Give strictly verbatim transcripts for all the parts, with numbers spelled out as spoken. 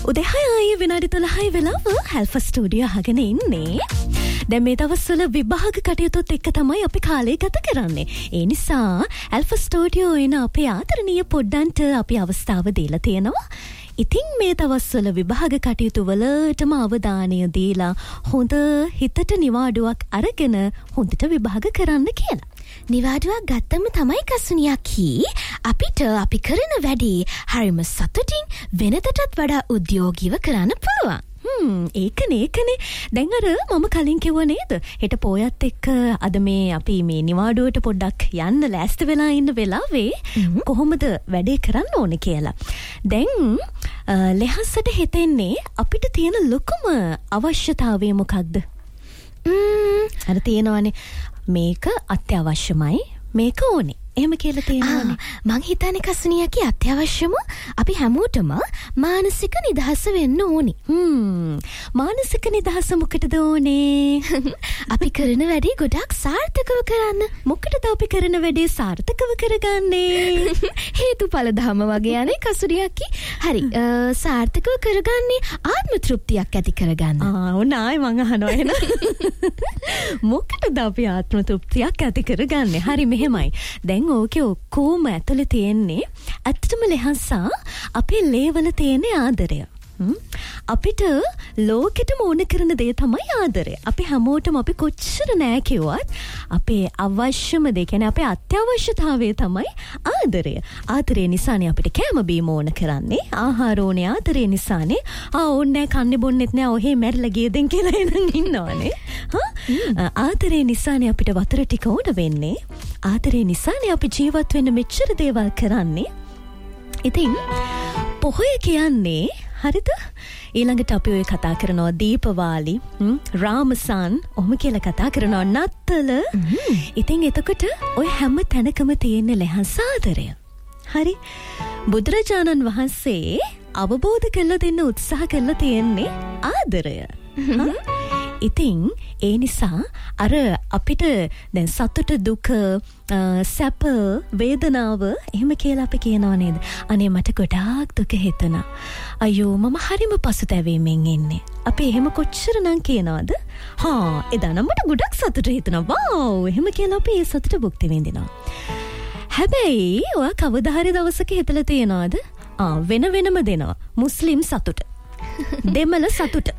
උදේ හයයි විනාඩි තුනයි වෙලාව හැල්ෆා ස්ටුඩියෝ අහගෙන ඉන්නේ. දැන් මේ දවස්වල විභාග කටයුතුත් එක්ක තමයි අපි කාලය ගත කරන්නේ. ඒ නිසා ඇල්ෆා ස්ටුඩියෝ එන අපේ ආදරණීය පොඩ්ඩන්ට අපි අවස්ථාව දීලා තියෙනවා. ඉතින් මේ දවස්වල විභාග කටයුතු වලටම අවධානය දීලා හොඳ හිතට නිවාඩුවක් අරගෙන හොඳට විභාග කරන්න කියලා. නිවාඩුවක් ගත්තම තමයි කසුනියකි අපිට අපි කරන වැඩේ හරිම සතුටින් වෙනදටත් වඩා උද්‍යෝගීව කරන්න පුළුවන්. හ්ම් ඒකනේ ඒකනේ. දැන් අර මම කලින් කිව්වා නේද? හෙට පොයත් එක්ක අද මේ අපි මේ නිවාඩුවට පොඩ්ඩක් යන්න ලෑස්ති වෙලා ඉන්න වෙලාවේ කොහොමද වැඩේ කරන්න ඕනේ කියලා. දැන් ලෙහසට හිතෙන්නේ අපිට තියෙන ලොකුම අවශ්‍යතාවය මොකක්ද? ම්ම් අර තියෙනවානේ මේක අත්‍යවශ්‍යමයි මේක ඕනේ. එහෙම කියලා තියෙනවානේ. මං හිතන්නේ කසුනියකි අත්‍යවශ්‍යම අපි හැමෝටම මානසික නිදහස වෙන්න ඕනේ. හ්ම් මානසික නිදහස මොකටද ඕනේ? අපි කරන වැඩේ ගොඩක් සාර්ථකව කරන්න. මොකටද අපි කරන වැඩේ සාර්ථකව කරගන්නේ? හේතුඵල ධම වගේ යන්නේ කසුනියකි. හරි සාර්ථකව කරගන්නේ ආත්ම තෘප්තියක් ඇති කරගන්න. ආ උනායි මං අහනවා එහෙනම්. මොකටද අපි ආත්ම තෘප්තියක් ඇති කරගන්නේ? හරි මෙහෙමයි. දැන් ඕකේ ඔක්කොම ඇතුලේ තියෙන්නේ ඇත්තටම ලෙහසා අපේ ලේවල තියෙන ආදරය. අපිට ලෝකෙටම ඕන කරන දේ තමයි ආදරය. අපි හැමෝටම අපි කොච්චර නෑ කිව්වත් අපේ අවශ්‍යම දේ කියන්නේ අපේ අත්‍යවශ්‍යතාවය තමයි ආදරය. ආදරය නිසානේ අපිට කැම බීම ඕන කරන්නේ. ආහාර ඕනේ ආදරය නිසානේ. ආ ඕන්නේ කන්නේ බොන්නෙත් නෑ ඔහේ මැරිලා ගියදෙන් කියලා එනන් ඉන්නවනේ. හා ආදරය නිසානේ අපිට වතුර ටික ඕන වෙන්නේ. ආදරය නිසානේ අපි ජීවත් වෙන්න මෙච්චර දේවල් කරන්නේ. ඉතින් පොහොය කියන්නේ හරිද? ඊළඟට අපි ඔය කතා කරනවා දීපවාලි, රාමසන්, ඔහොම කියලා කතා කරනවා නත්තල. ඉතින් එතකොට ඔය හැම තැනකම තියෙන ලෙහස ආදරය. හරි. බුදුරජාණන් වහන්සේ අවබෝධ කරලා දෙන්න උත්සාහ කරලා තියෙන්නේ ආදරය. ඉතින් ඒ නිසා අර අපිට දැන් සතුට දුක සැප වේදනාව එහෙම කියලා අපි කියනවා නේද? අනේ මට ගොඩාක් දුක හිතෙනවා. අයියෝ මම හරිම පසුතැවීමෙන් ඉන්නේ. අපි එහෙම කොච්චරනම් කියනවද? හා එදා නම් මට ගොඩක් සතුට හිතෙනවා. වව් එහෙම කියලා අපි ඒ සතුට භුක්ති විඳිනවා. හැබැයි ඔයා කවදා හරි දවසක හිතලා තියනවද? ආ වෙන වෙනම දෙනවා. මුස්ලිම් සතුට. දෙමළ සතුට.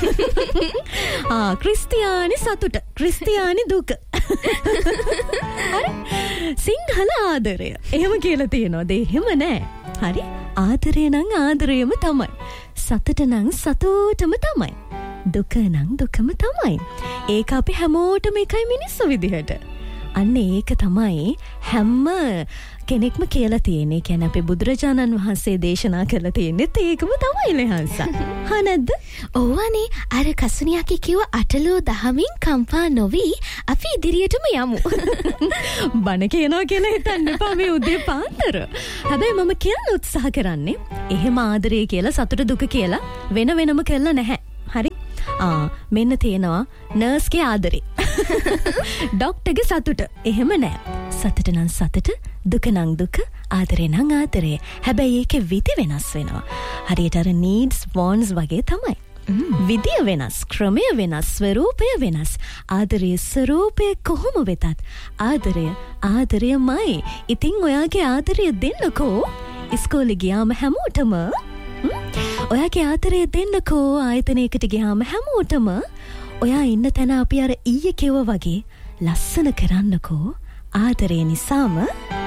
ආ ක්‍රිස්තියානි සතුට. ක්‍රිස්තියානි දුක. හරි. සිංහල ආදරය. එහෙම කියලා තියනවාද? එහෙම නෑ. හරි. ආදරය නම් ආදරයම තමයි. සතුට නම් සතුටම තමයි. දුක නම් දුකම තමයි. ඒක අපි හැමෝටම එකයි මිනිස්සු විදිහට. අන්න ඒක තමයි හැම කෙනෙක්ම කියලා තියෙන්නේ. කියන්නේ අපේ බුදුරජාණන් වහන්සේ දේශනා කරලා තියෙන්නේත් ඒකම තමයි ලෙහන්සා. හා නැද්ද? ඔව්වනේ අර කසුනියකි කිව්ව අටලෝ දහමින් කම්පා නොවි අපි ඉදිරියටම යමු. බණ කියනවා කියලා හිතන්න එපා මේ උදේ පාන්දර. හැබැයි මම කියන්න උත්සාහ කරන්නේ එහෙම ආදරය කියලා සතුට දුක කියලා වෙන වෙනම කරලා නැහැ. හරි? ආ මෙන්න තියෙනවා නර්ස්ගේ ආදරේ. ඩොක්ටර්ගේ සතුට. එහෙම නෑ. සතුට නම් සතුට, දුක නම් දුක, ආදරේ නම් ආදරේ. හැබැයි ඒකේ විදි වෙනස් වෙනවා. හරියට අර needs wants වගේ තමයි. විදිය වෙනස්, ක්‍රමය වෙනස්, ස්වරූපය වෙනස්. ආදරයේ ස්වරූපය කොහොම වෙතත් ආදරය ආදරයමයි. ඉතින් ඔයාගේ ආදරය දෙන්නකෝ. ඉස්කෝලේ ගියාම හැමෝටම ඔයාගේ ආදරය දෙන්නකෝ. ආයතනයකට ගියාම හැමෝටම ඔයා ඉන්න තැන අපි අර ඊයේ කිව්වා වගේ ලස්සන කරන්නකෝ. ආදරය නිසාම